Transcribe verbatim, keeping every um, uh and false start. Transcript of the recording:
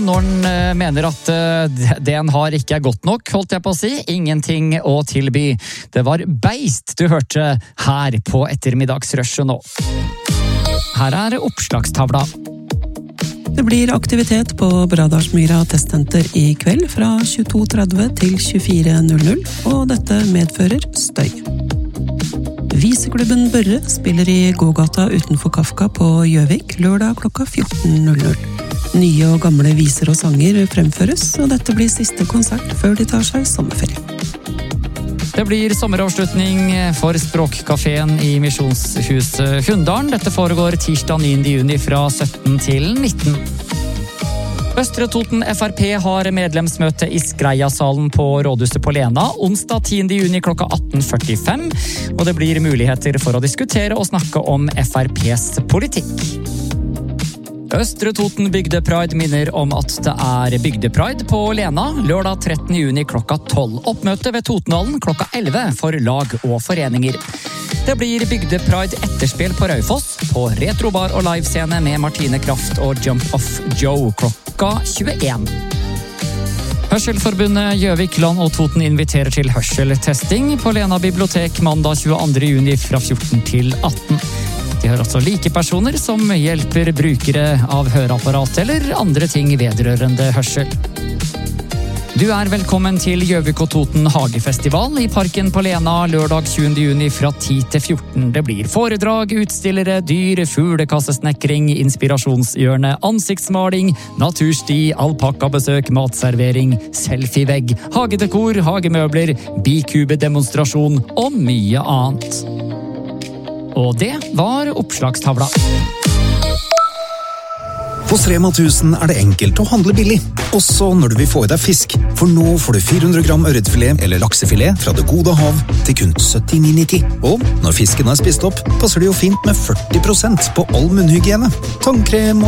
Når den mener at det en har ikke er godt nok, holdt jeg på å si, ingenting å tilby. Det var beist du hørte her på ettermiddagsrushet nå. Her er oppslagstavla. Det blir aktivitet på Bradalsmyra testsenter i kveld fra tjueto tretti til tjuefire null null, og dette medfører støy. Viseklubben Børre spiller i gågata utenfor Kafka på Gjøvik lørdag klokka fjorten null null. Nye og gamle viser og sanger fremføres, og dette blir siste konsert før de tar seg sommerferie. Det blir sommeravslutning for Språkkaféen i Misjonshuset Hunndalen. Dette foregår tirsdag niende juni fra sytten til nitten. Østre Toten F R P har medlemsmøte i Skreiasalen på Rådhuset på Lena onsdag tiende juni klokka atten førtifem, og det blir muligheter for å diskutere og snakke om F R P's politikk. Østre Toten Bygdepride minner om at det er Bygdepride på Lena lørdag trettende juni klokka tolv. Oppmøte ved Totenhallen klokka elleve for lag og foreninger. Det blir Bygdepride etterspill på Raufoss på retrobar og livescene med Martine Kraft og Jump Off Joe klokka tjueen. Hørselforbundet Gjøvik, Land og Toten inviterer til hørseltesting på Lena bibliotek mandag tjueandre juni fra fjorten til atten. De har også likepersoner som hjelper brukere av høreapparat eller andre ting vedrørende hørsel. Du er velkommen til Gjøvik og Toten Hagefestival i Parken på Lena lørdag tjuende juni fra ti til fjorten. Det blir foredrag, utstillere, dyr, fuglekassesnekring, inspirasjonshjørne, ansiktsmaling, natursti, alpakkabesøk, matservering, selfievegg, hagedekor, hagemøbler, bikube-demonstrasjon og mye annet. Og det var oppslagstavla. Hos Rema tusen er det enkelt å handle billig, også når du vil få i deg fisk. For nå får du fire hundre gram ørretfilet eller laksefilet fra det gode hav til kun syttini nitti. Og når fisken er spist opp, passer det jo fint med førti prosent på all munnhygiene. Tannkrem og